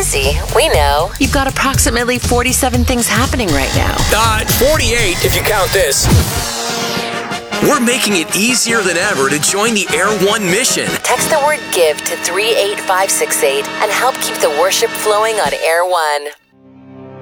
busy. We know. You've got approximately 47 things happening right now. 48 if you count this. We're making it easier than ever to join the Air One mission. Text the word GIVE to 38568 and help keep the worship flowing on Air One.